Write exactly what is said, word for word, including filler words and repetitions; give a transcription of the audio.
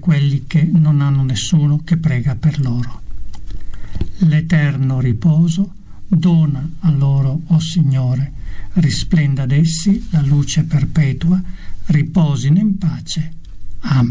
quelli che non hanno nessuno che prega per loro. L'eterno riposo dona a loro, o Signore, risplenda ad essi la luce perpetua, riposino in pace. Amen.